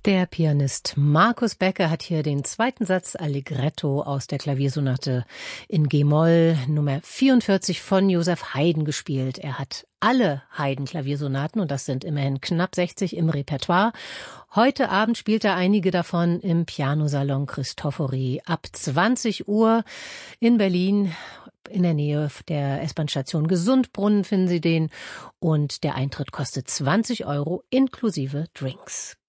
Der Pianist Markus Becker hat hier den zweiten Satz Allegretto aus der Klaviersonate in G-Moll Nummer 44 von Joseph Haydn gespielt. Er hat alle Haydn-Klaviersonaten, und das sind immerhin knapp 60 im Repertoire. Heute Abend spielt er einige davon im Pianosalon Cristofori ab 20 Uhr in Berlin. In der Nähe der S-Bahn-Station Gesundbrunnen finden Sie den. Und der Eintritt kostet 20 € inklusive Drinks.